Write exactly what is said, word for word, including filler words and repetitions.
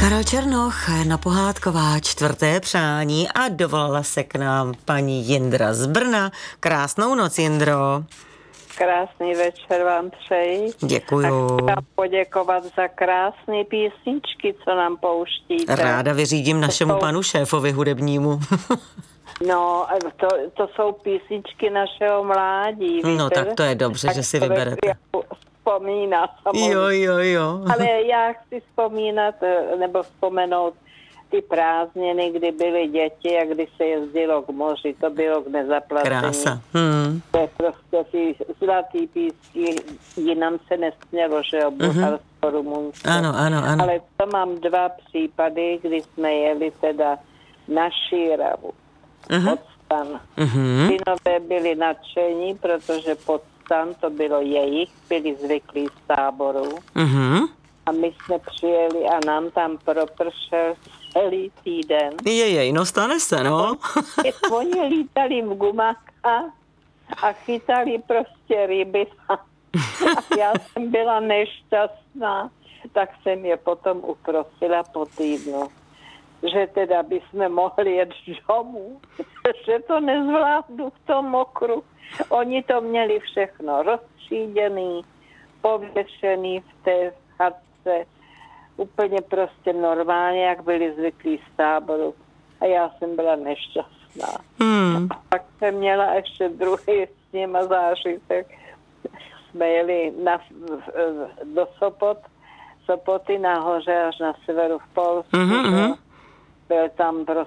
Karel Černoch, Jana Pohádková, čtvrté přání a dovolala se k nám paní Jindra z Brna. Krásnou noc, Jindro. Krásný večer vám přeji. Děkuju. A chci poděkovat za krásné písničky, co nám pouštíte. Ráda vyřídím našemu to jsou, panu šéfovi hudebnímu. No, to, to jsou písničky našeho mládí. Víte? No tak to je dobře, tak že si vyberete. Vzpomíná samozřejmě. Jo, jo, jo. Ale já chci vzpomínat, nebo vzpomenout ty prázdniny, kdy byly děti a kdy se jezdilo k moři. To bylo k nezaplacení. Krása. Hmm. To je prostě ty zlatý písky, jinam se nesmělo, že jo, Bulharsko, mm-hmm. Rumunsko. Ano, ano, ano. Ale to mám dva případy, kdy jsme jeli teda na Šíravu. Mm-hmm. Pod stan. Mm-hmm. Synové byli nadšení, protože pod stan to bylo jejich, byli zvyklí z táboru. Mm-hmm. A my jsme přijeli a nám tam propršel celý týden. Jejej, no stane se, no. Oni lítali v gumákách a chytali prostě ryby. A já jsem byla nešťastná, tak jsem je potom uprosila po týdnu, že teda bychom mohli jet domů, že to nezvládnu v tom mokru. Oni to měli všechno rozstříděný, pověšený v té chatce, úplně prostě normálně, jak byli zvyklí z táboru. A já jsem byla nešťastná. Hmm. A pak jsem měla ještě druhý s nima zážitek. Jsme jeli na, do Sopot, Sopoty nahoře až na severu v Polsku. Mm-hmm. Byl tam prostě